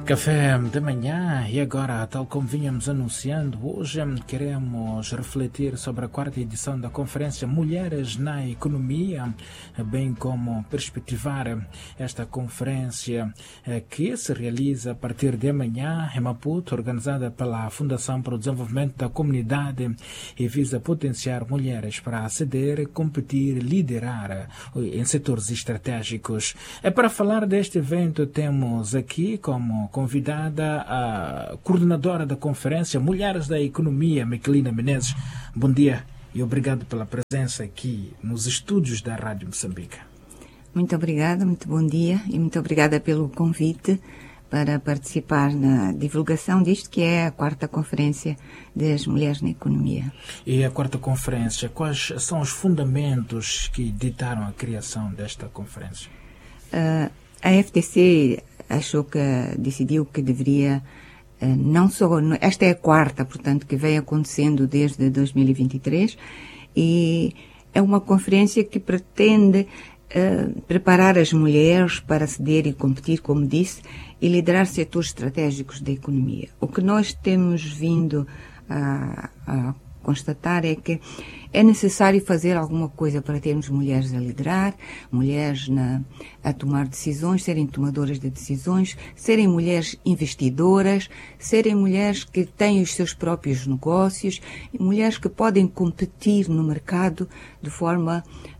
Café da manhã e agora, tal como vínhamos anunciando, hoje queremos refletir sobre a quarta edição da Conferência Mulheres na Economia, bem como perspectivar esta conferência que se realiza a partir de amanhã em Maputo, organizada pela Fundação para o Desenvolvimento da Comunidade e visa potenciar mulheres para aceder, competir, liderar em setores estratégicos. Para falar deste evento, temos aqui como convidada a coordenadora da conferência Mulheres da Economia, Miquelina Menezes. Bom dia e obrigado pela presença aqui nos estúdios da Rádio Moçambique. Muito obrigada, muito bom dia e muito obrigada pelo convite para participar na divulgação disto que é a quarta conferência das Mulheres na Economia. E a quarta conferência, quais são os fundamentos que ditaram a criação desta conferência? A FTC decidiu que deveria, não só, esta é a quarta, portanto, que vem acontecendo desde 2023 e é uma conferência que pretende preparar as mulheres para aceder e competir, como disse, e liderar setores estratégicos da economia. O que nós temos vindo a constatar é que é necessário fazer alguma coisa para termos mulheres a liderar, mulheres a tomar decisões, serem tomadoras de decisões, serem mulheres investidoras, serem mulheres que têm os seus próprios negócios, mulheres que podem competir no mercado de forma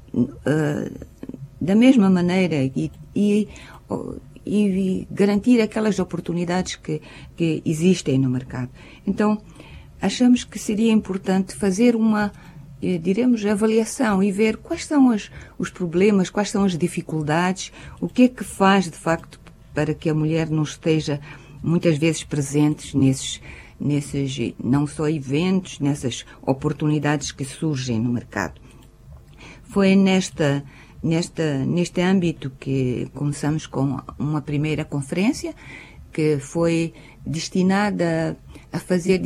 da mesma maneira e garantir aquelas oportunidades que existem no mercado. Então, achamos que seria importante fazer uma, avaliação e ver quais são os problemas, quais são as dificuldades, o que é que faz, de facto, para que a mulher não esteja muitas vezes presente nesses não só eventos, nessas oportunidades que surgem no mercado. Foi neste âmbito que começamos com uma primeira conferência que foi destinada a fazer,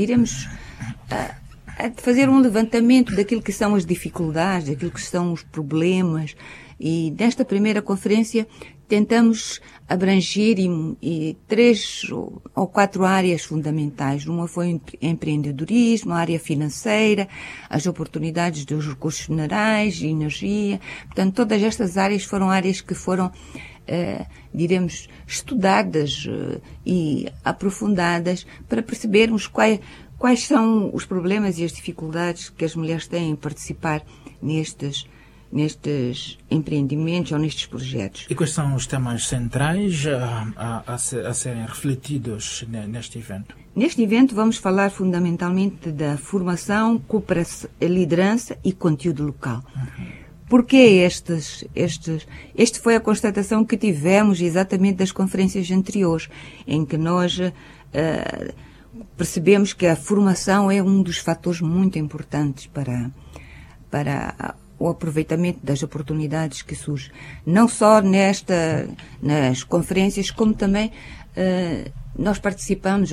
a fazer um levantamento daquilo que são as dificuldades, daquilo que são os problemas. E nesta primeira conferência tentamos abranger 3 ou 4 áreas fundamentais. Uma foi empreendedorismo, a área financeira, as oportunidades dos recursos minerais, energia. Portanto, todas estas áreas foram áreas que foram, estudadas e aprofundadas para percebermos quais são os problemas e as dificuldades que as mulheres têm em participar nestes empreendimentos ou nestes projetos. E quais são os temas centrais a serem refletidos neste evento? Neste evento vamos falar fundamentalmente da formação, cooperação, liderança e conteúdo local. Porque este foi a constatação que tivemos exatamente das conferências anteriores, em que nós percebemos que a formação é um dos fatores muito importantes para o aproveitamento das oportunidades que surgem. Não só nas conferências, como também nós participamos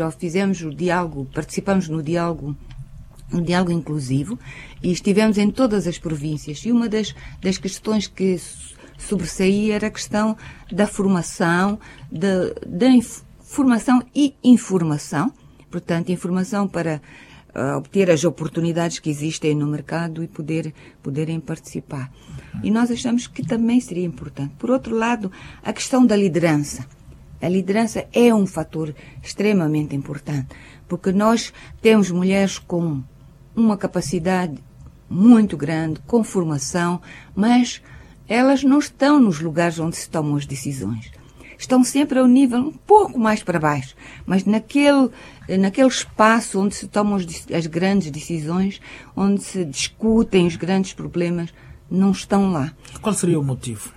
no diálogo inclusivo e estivemos em todas as províncias. E uma das questões que sobressaía era a questão da formação, da formação e informação. Portanto, informação para obter as oportunidades que existem no mercado e poderem participar. E nós achamos que também seria importante. Por outro lado, a questão da liderança. A liderança é um fator extremamente importante, porque nós temos mulheres com uma capacidade muito grande, com formação, mas elas não estão nos lugares onde se tomam as decisões. Estão sempre ao nível um pouco mais para baixo, mas naquele espaço onde se tomam as grandes decisões, onde se discutem os grandes problemas, não estão lá. Qual seria o motivo?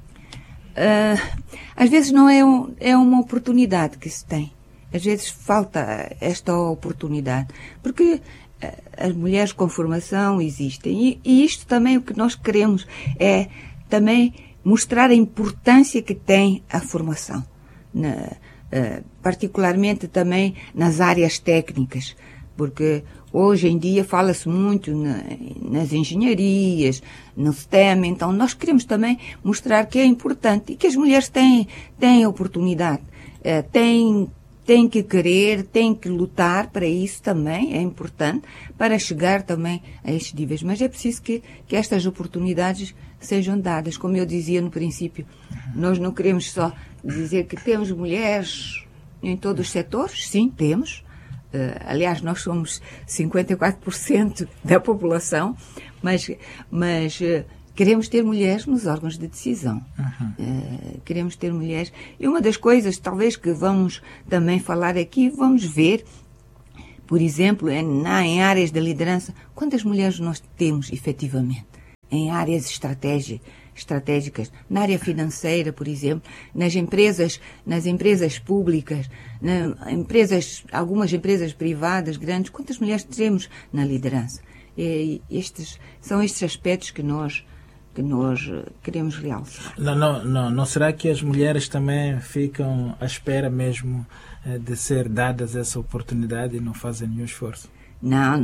Às vezes não é uma oportunidade que se tem. Às vezes falta esta oportunidade, porque as mulheres com formação existem. E isto também, o que nós queremos é também mostrar a importância que tem a formação, particularmente também nas áreas técnicas, porque hoje em dia fala-se muito nas engenharias, no STEM, então nós queremos também mostrar que é importante e que as mulheres têm oportunidade, têm tem que querer, tem que lutar para isso também, é importante, para chegar também a estes níveis. Mas é preciso que estas oportunidades sejam dadas. Como eu dizia no princípio, nós não queremos só dizer que temos mulheres em todos os setores. Sim, temos. Aliás, nós somos 54% da população, mas queremos ter mulheres nos órgãos de decisão. Queremos ter mulheres. E uma das coisas, talvez, que vamos também falar aqui, vamos ver, por exemplo, em áreas de liderança, quantas mulheres nós temos, efetivamente, em áreas estratégicas, na área financeira, por exemplo, nas empresas públicas, algumas empresas privadas grandes, quantas mulheres temos na liderança? São estes aspectos que nós queremos realçar. Não será que as mulheres também ficam à espera mesmo de ser dadas essa oportunidade e não fazem nenhum esforço? Não.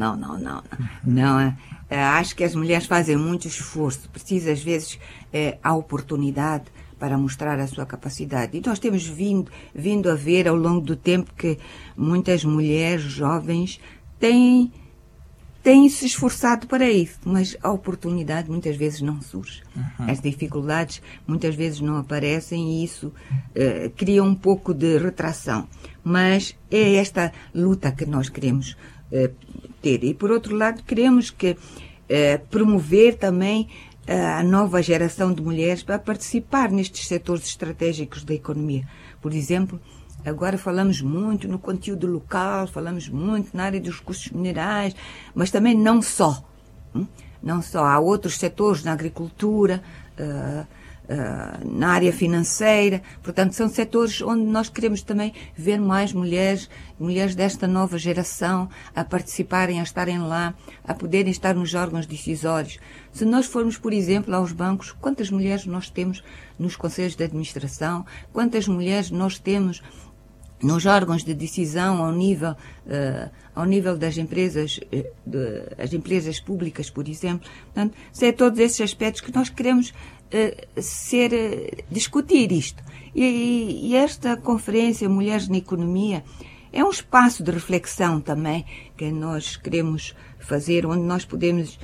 Acho que as mulheres fazem muito esforço. Precisa, às vezes, a oportunidade para mostrar a sua capacidade. E nós temos vindo a ver ao longo do tempo que muitas mulheres jovens têm se esforçado para isso, mas a oportunidade muitas vezes não surge. As dificuldades muitas vezes não aparecem e isso cria um pouco de retração. Mas é esta luta que nós queremos ter. E, por outro lado, queremos promover também a nova geração de mulheres para participar nestes setores estratégicos da economia. Por exemplo, agora falamos muito no conteúdo local, falamos muito na área dos recursos minerais, mas também não só. Há outros setores na agricultura, na área financeira. Portanto, são setores onde nós queremos também ver mais mulheres desta nova geração a participarem, a estarem lá, a poderem estar nos órgãos decisórios. Se nós formos, por exemplo, aos bancos, quantas mulheres nós temos nos conselhos de administração, quantas mulheres nós temos nos órgãos de decisão ao nível das empresas, as empresas públicas, por exemplo. Portanto, são todos esses aspectos que nós queremos discutir isto. E esta conferência Mulheres na Economia é um espaço de reflexão também que nós queremos fazer, onde nós podemos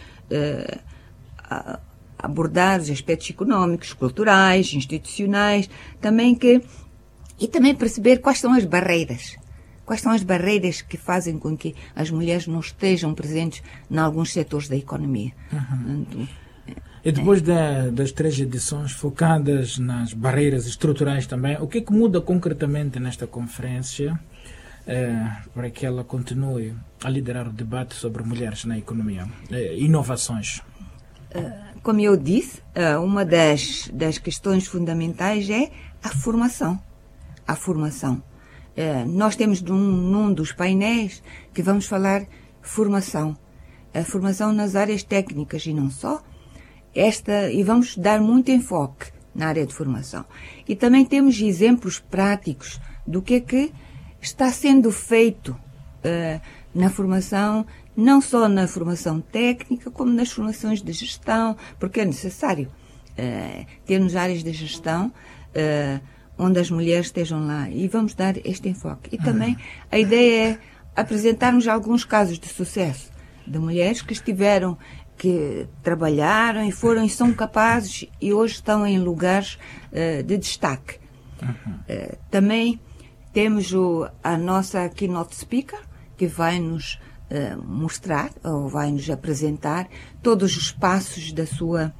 abordar os aspectos económicos, culturais, institucionais, e também perceber quais são as barreiras. Quais são as barreiras que fazem com que as mulheres não estejam presentes em alguns setores da economia. E depois das 3 edições focadas nas barreiras estruturais também, o que muda concretamente nesta conferência para que ela continue a liderar o debate sobre mulheres na economia? Inovações. Como eu disse, uma das questões fundamentais é a formação. A formação. Nós temos num dos painéis que vamos falar formação. A formação nas áreas técnicas e não só. E vamos dar muito enfoque na área de formação. E também temos exemplos práticos do que é que está sendo feito na formação, não só na formação técnica, como nas formações de gestão, porque é necessário termos áreas de gestão onde as mulheres estejam lá, e vamos dar este enfoque. E também a ideia é apresentarmos alguns casos de sucesso de mulheres que trabalharam e são capazes e hoje estão em lugares de destaque. Também temos a nossa keynote speaker, que vai nos mostrar, ou vai nos apresentar todos os passos da sua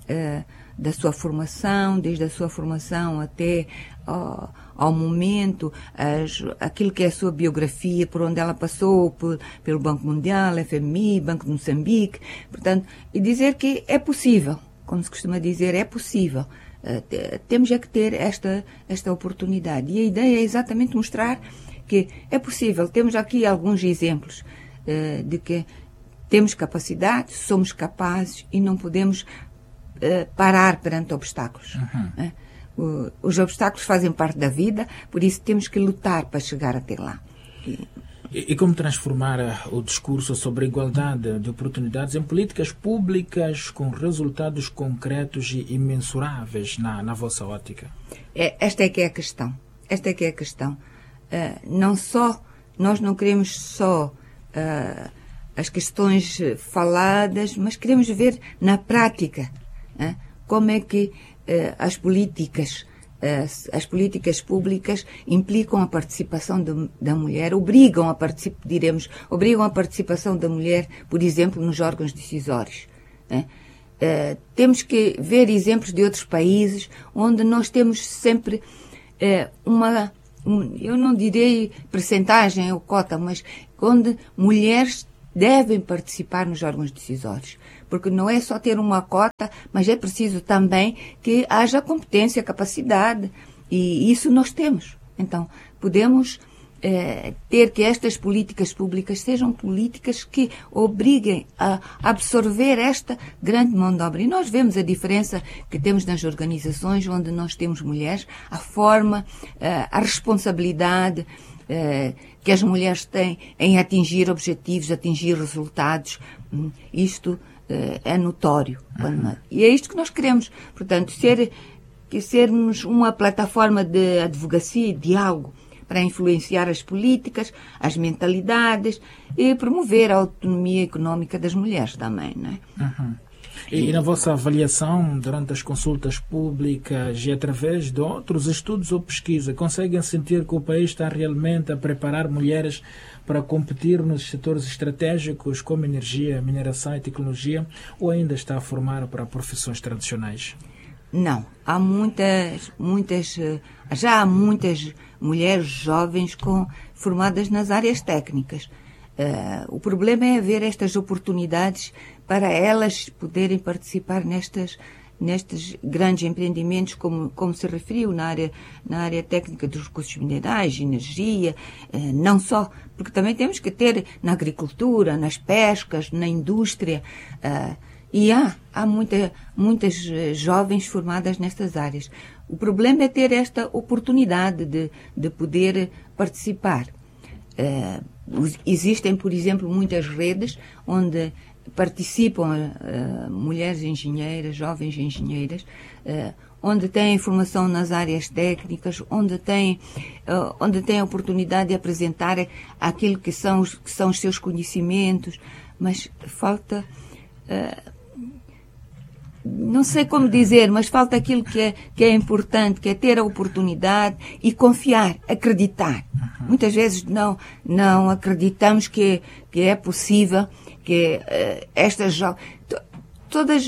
formação, desde a sua formação até ao momento, aquilo que é a sua biografia, por onde ela passou, pelo Banco Mundial, FMI, Banco de Moçambique, portanto, e dizer que é possível, como se costuma dizer, é possível. Temos que ter esta oportunidade. E a ideia é exatamente mostrar que é possível. Temos aqui alguns exemplos de que temos capacidade, somos capazes e não podemos parar perante obstáculos. Os obstáculos fazem parte da vida, por isso temos que lutar para chegar até lá. E como transformar o discurso sobre a igualdade de oportunidades em políticas públicas com resultados concretos e imensuráveis na vossa ótica? Esta é que é a questão. nós não queremos só as questões faladas, mas queremos ver na prática como é que as políticas públicas implicam a participação da mulher, obrigam a participação da mulher, por exemplo, nos órgãos decisórios. Temos que ver exemplos de outros países onde nós temos sempre eu não direi percentagem ou cota, mas onde mulheres devem participar nos órgãos decisórios. Porque não é só ter uma cota, mas é preciso também que haja competência, capacidade. E isso nós temos. Então, podemos ter que estas políticas públicas sejam políticas que obriguem a absorver esta grande mão de obra. E nós vemos a diferença que temos nas organizações onde nós temos mulheres, a forma, a responsabilidade que as mulheres têm em atingir objetivos, atingir resultados. Isto é notório. E é isto que nós queremos. Portanto, sermos uma plataforma de advocacia e diálogo para influenciar as políticas, as mentalidades e promover a autonomia económica das mulheres também, não é? E na vossa avaliação, durante as consultas públicas e através de outros estudos ou pesquisa, conseguem sentir que o país está realmente a preparar mulheres para competir nos setores estratégicos como energia, mineração e tecnologia, ou ainda está a formar para profissões tradicionais? Não. Já há muitas mulheres jovens formadas nas áreas técnicas. O problema é haver estas oportunidades para elas poderem participar nestes grandes empreendimentos, como se referiu, na área técnica dos recursos minerais, energia, não só, porque também temos que ter na agricultura, nas pescas, na indústria, e há muitas jovens formadas nestas áreas. O problema é ter esta oportunidade de poder participar. Existem, por exemplo, muitas redes onde participam mulheres engenheiras, jovens engenheiras, onde têm formação nas áreas técnicas, onde têm a oportunidade de apresentar aquilo que são os seus conhecimentos, mas falta... não sei como dizer, mas falta aquilo que é importante, que é ter a oportunidade e confiar, acreditar. Muitas vezes não acreditamos que é possível que estas todas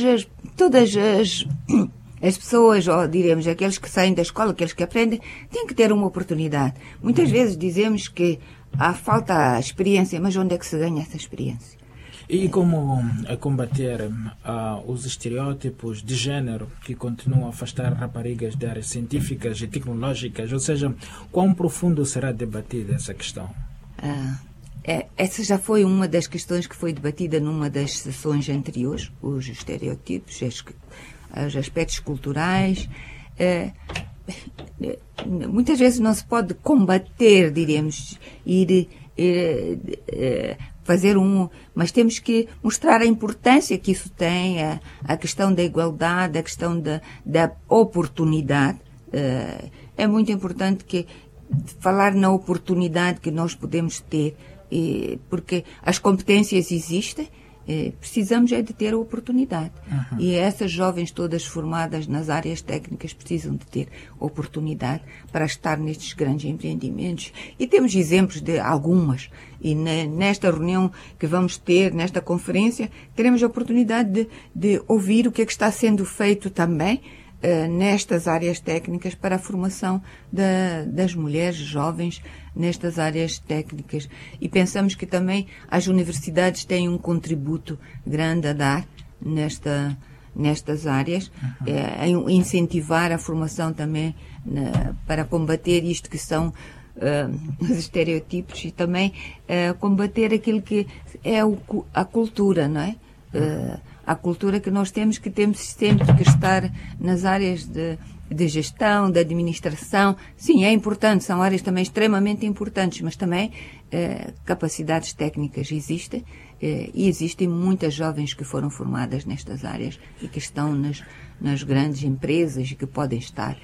as pessoas, ou diremos aqueles que saem da escola, aqueles que aprendem, têm que ter uma oportunidade. Muitas vezes dizemos que falta a experiência, mas onde é que se ganha essa experiência? E como combater os estereótipos de género que continuam a afastar raparigas de áreas científicas e tecnológicas? Ou seja, quão profundo será debatida essa questão? Essa já foi uma das questões que foi debatida numa das sessões anteriores, os estereótipos, os aspectos culturais. Muitas vezes não se pode combater, diremos, fazer mas temos que mostrar a importância que isso tem, a questão da igualdade, a questão da oportunidade. É muito importante falar na oportunidade que nós podemos ter, porque as competências existem, precisamos de ter a oportunidade. E essas jovens todas formadas nas áreas técnicas precisam de ter oportunidade para estar nestes grandes empreendimentos. E temos exemplos de algumas. E nesta reunião que vamos ter, nesta conferência, teremos a oportunidade de ouvir o que é que está sendo feito também nestas áreas técnicas para a formação das mulheres jovens nestas áreas técnicas. E pensamos que também as universidades têm um contributo grande a dar nestas áreas, incentivar a formação também para combater isto que são os estereótipos e também combater aquilo que é a cultura, não é? A cultura que nós temos sempre que estar nas áreas de gestão, de administração. Sim, é importante, são áreas também extremamente importantes, mas também capacidades técnicas existem e existem muitas jovens que foram formadas nestas áreas e que estão nas grandes empresas e que podem estar.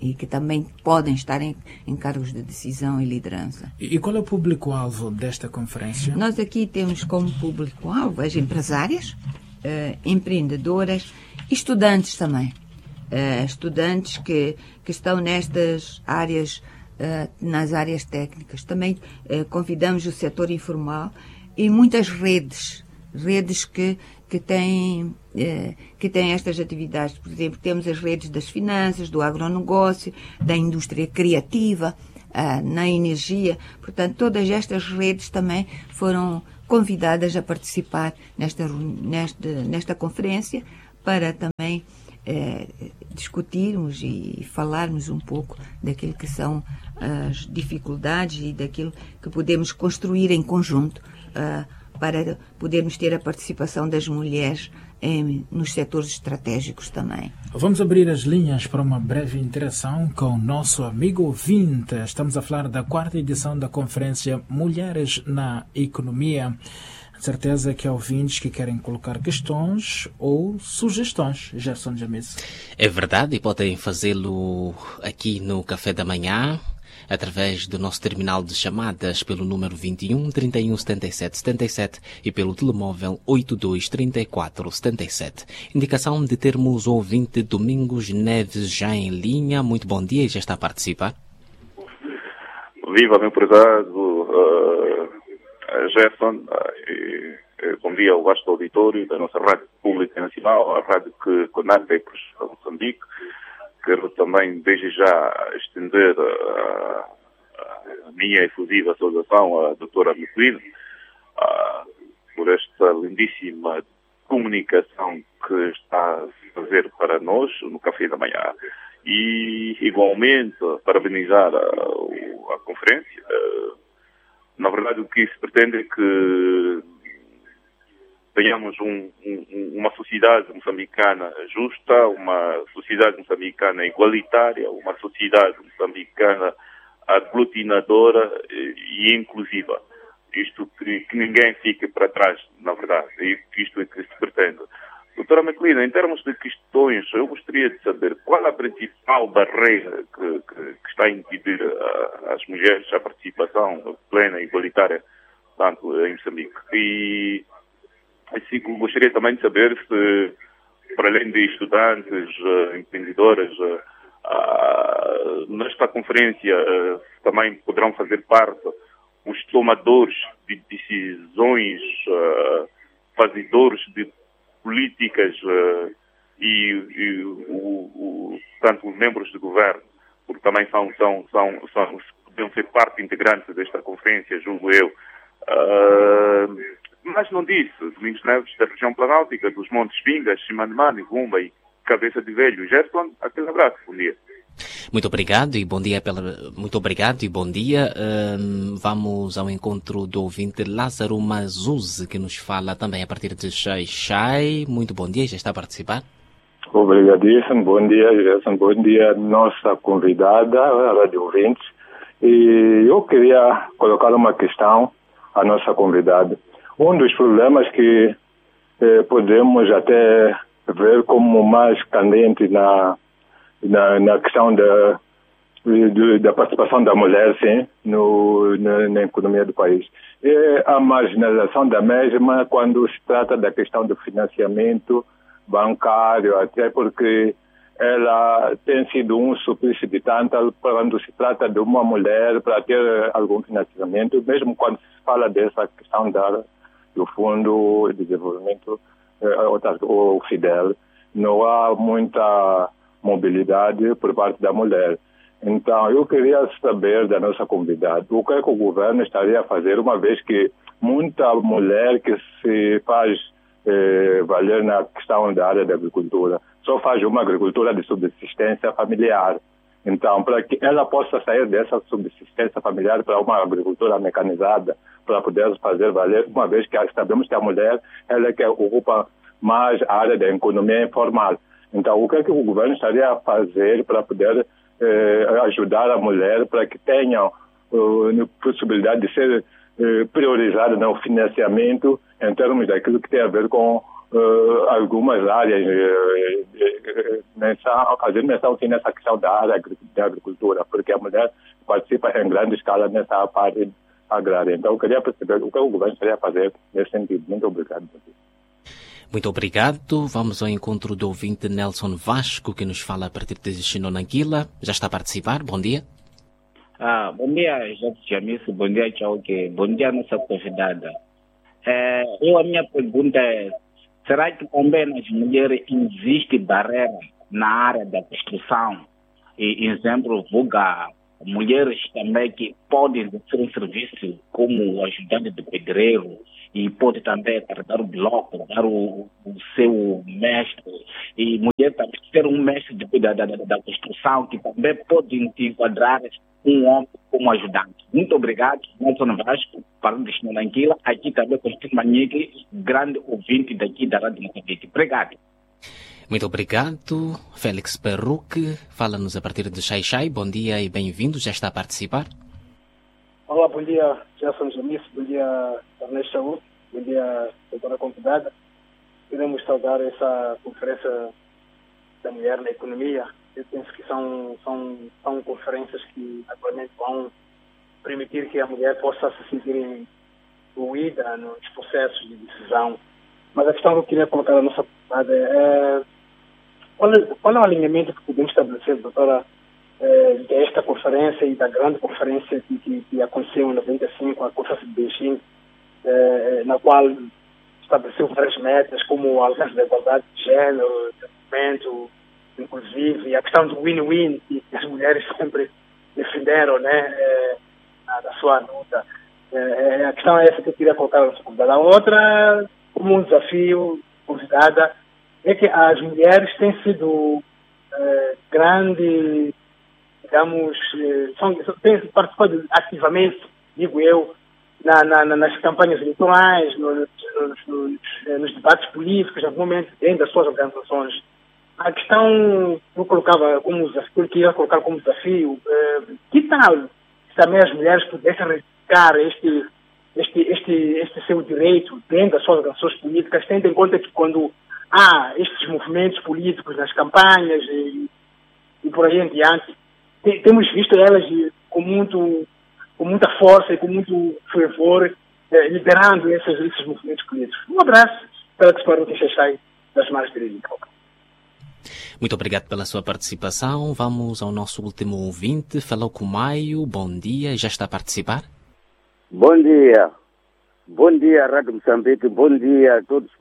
e que também podem estar em cargos de decisão e liderança. E qual é o público-alvo desta conferência? Nós aqui temos como público-alvo as empresárias, empreendedoras, estudantes também. Estudantes que estão nestas áreas, nas áreas técnicas. Também convidamos o setor informal e muitas redes que têm estas atividades. Por exemplo, temos as redes das finanças, do agronegócio, da indústria criativa, na energia. Portanto, todas estas redes também foram convidadas a participar nesta conferência para também discutirmos e falarmos um pouco daquilo que são as dificuldades e daquilo que podemos construir em conjunto para podermos ter a participação das mulheres nos setores estratégicos também. Vamos abrir as linhas para uma breve interação com o nosso amigo ouvinte. Estamos a falar da 4ª edição da conferência Mulheres na Economia. Certeza que há ouvintes que querem colocar questões ou sugestões. Gerson James. É verdade, e podem fazê-lo aqui no Café da Manhã, através do nosso terminal de chamadas pelo número 21 31 77 77 e pelo telemóvel 82 34 77. Indicação de termos o ouvinte Domingos Neves já em linha. Muito bom dia e já está a participar. Viva, meu prezado Gerson, bom dia ao vasto auditório da nossa Rádio Pública Nacional, a rádio que conecta para Moçambique. Quero também, desde já, estender a minha efusiva saudação à doutora Miquelina por esta lindíssima comunicação que está a fazer para nós no Café da Manhã. E, igualmente, parabenizar a conferência. Na verdade, o que se pretende é que tenhamos uma sociedade moçambicana justa, uma sociedade moçambicana igualitária, uma sociedade moçambicana aglutinadora e inclusiva. Isto que ninguém fique para trás, na verdade. Isto é que se pretende. Doutora Miquelina, em termos de questões, eu gostaria de saber qual a principal barreira que está a impedir as mulheres a participação plena e igualitária, tanto em Moçambique. E assim, gostaria também de saber se, para além de estudantes, empreendedoras, nesta conferência também poderão fazer parte os tomadores de decisões, fazedores de políticas tanto os membros do governo, porque também podiam ser parte integrante desta conferência, julgo eu. Mas não disse, Domingos Neves, da região planáltica, dos Montes Pingas, Chimanimani, Gumba e Cabeça de Velho. Gerson, aquele abraço, bom dia. Muito obrigado e bom dia. Vamos ao encontro do ouvinte Lázaro Mazuzzi, que nos fala também a partir de Xai-Xai. Muito bom dia, já está a participar? Obrigadíssimo, bom dia, Gerson. Bom dia, nossa convidada, a Rádio Ouvintes. E eu queria colocar uma questão à nossa convidada. Um dos problemas que podemos até ver como mais candente na questão da participação da mulher, sim, na economia do país. É a marginalização da mesma quando se trata da questão do financiamento bancário, até porque ela tem sido um suplício de tanto quando se trata de uma mulher para ter algum financiamento, mesmo quando se fala dessa questão do Fundo de Desenvolvimento, o FIDEL, não há muita mobilidade por parte da mulher. Então, eu queria saber da nossa convidada o que é que o governo estaria a fazer, uma vez que muita mulher que se faz valer na questão da área da agricultura só faz uma agricultura de subsistência familiar. Então, para que ela possa sair dessa subsistência familiar para uma agricultura mecanizada, para poder fazer valer, uma vez que sabemos que a mulher ela é que ocupa mais a área da economia informal. Então, o que é que o governo estaria a fazer para poder ajudar a mulher para que tenha possibilidade de ser priorizada no financiamento em termos daquilo que tem a ver com algumas áreas, fazer menção aqui nessa questão da área da agricultura, porque a mulher participa em grande escala nessa parte agrária. Então, eu queria perceber o que o governo queria fazer nesse sentido. Muito obrigado. Muito obrigado. Vamos ao encontro do ouvinte Nelson Vasco, que nos fala a partir de Xinonanguila. Já está a participar. Bom dia. Bom dia, Jacques Jamice. Bom dia, Tchauque. Bom dia, nossa convidada. A minha pergunta é, será que também nas mulheres existe barreira na área da construção? E, exemplo, mulheres também que podem exercer um serviço como ajudante de pedreiro e pode também carregar o bloco, dar o seu mestre, e mulher também ser um mestre da construção que também pode enquadrar um homem como ajudante. Muito obrigado, Nelson Vasco, para o Destino Lanquila, aqui também com o Manique, grande ouvinte daqui da Rádio Moçambique. Obrigado. Muito obrigado. Félix Perruque, fala-nos a partir de Xai-Xai. Bom dia e bem-vindo. Já está a participar? Olá, bom dia, Gerson Jamice. Bom dia, Ernesto Chaú. Bom dia, doutora convidada. Queremos saudar essa conferência da mulher na economia. Eu penso que são conferências que atualmente vão permitir que a mulher possa se sentir incluída nos processos de decisão. Mas a questão que eu queria colocar na nossa convidada é qual é o alinhamento que podemos estabelecer, doutora, desta conferência e da grande conferência que aconteceu em 95, a Conferência de Beijing, na qual estabeleceu várias metas, como o alcance da igualdade de género, desenvolvimento, inclusive a questão do win-win, que as mulheres sempre defenderam, né, na sua luta. A questão é essa que eu queria colocar na nossa convidada. A outra, como um desafio, convidada, é que as mulheres têm sido grandes, digamos, têm participado ativamente, digo eu, nas campanhas eleitorais, nos debates políticos, no momento, dentro das suas organizações. A questão que eu queria colocar como desafio, que tal se também as mulheres pudessem reivindicar este seu direito dentro das suas organizações políticas, tendo em conta que quando há estes movimentos políticos nas campanhas e por aí em diante, temos visto elas com muita força e com muito fervor liderando esses movimentos políticos. Um abraço para que se parem que sai das margens de Muito obrigado pela sua participação. Vamos ao nosso último ouvinte. Falou com o Maio. Bom dia. Já está a participar? Bom dia. Bom dia, Rádio Moçambique. Bom dia a todos.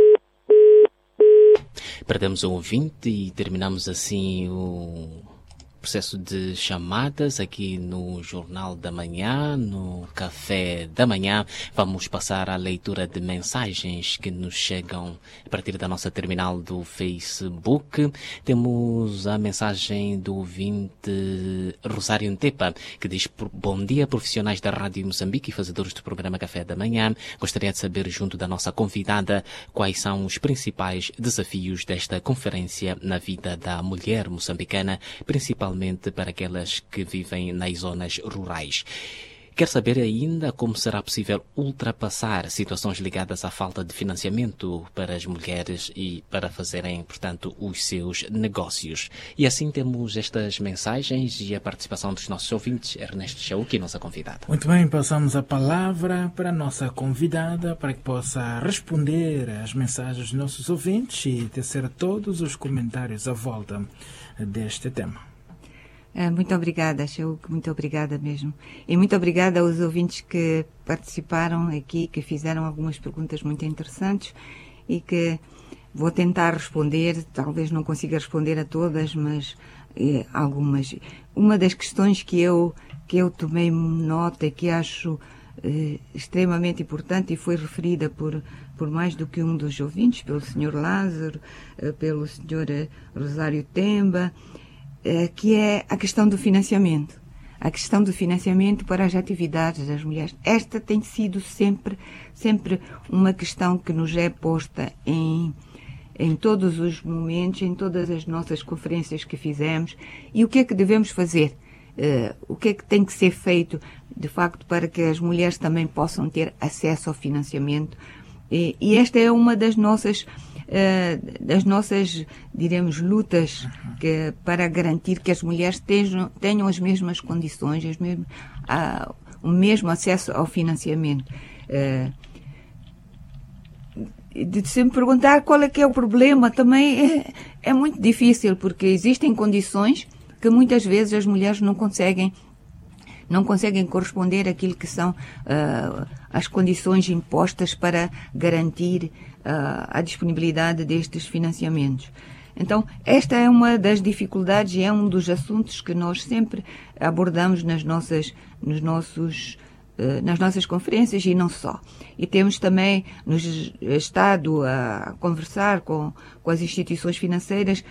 Perdemos o ouvinte e terminamos assim o processo de chamadas aqui no Jornal da Manhã, no Café da Manhã. Vamos passar à leitura de mensagens que nos chegam a partir da nossa terminal do Facebook. Temos a mensagem do ouvinte Rosário Ntepa, que diz: bom dia, profissionais da Rádio Moçambique e fazedores do programa Café da Manhã. Gostaria de saber, junto da nossa convidada, quais são os principais desafios desta conferência na vida da mulher moçambicana, principalmente para aquelas que vivem nas zonas rurais. Quer saber ainda como será possível ultrapassar situações ligadas à falta de financiamento para as mulheres e para fazerem, portanto, os seus negócios. E assim temos estas mensagens e a participação dos nossos ouvintes. Ernesto Chauque, nossa convidada. Muito bem, passamos a palavra para a nossa convidada para que possa responder às mensagens dos nossos ouvintes e tecer todos os comentários à volta deste tema. Muito obrigada, Chauk, muito obrigada mesmo. E muito obrigada aos ouvintes que participaram aqui, que fizeram algumas perguntas muito interessantes e que vou tentar responder, talvez não consiga responder a todas, mas algumas. Uma das questões que eu tomei nota, que acho extremamente importante e foi referida por mais do que um dos ouvintes, pelo Sr. Lázaro, pelo Sr. Rosário Temba, que é a questão do financiamento. A questão do financiamento para as atividades das mulheres. Esta tem sido sempre uma questão que nos é posta em todos os momentos, em todas as nossas conferências que fizemos. E o que é que devemos fazer? O que é que tem que ser feito, de facto, para que as mulheres também possam ter acesso ao financiamento E esta é uma das nossas, diremos, lutas para garantir que as mulheres tenham as mesmas condições, o mesmo acesso ao financiamento. Se me perguntar qual é que é o problema, também é muito difícil, porque existem condições que muitas vezes as mulheres não conseguem corresponder àquilo que são as condições impostas para garantir a disponibilidade destes financiamentos. Então, esta é uma das dificuldades e é um dos assuntos que nós sempre abordamos nas nossas conferências e não só. E temos também estado a conversar com as instituições financeiras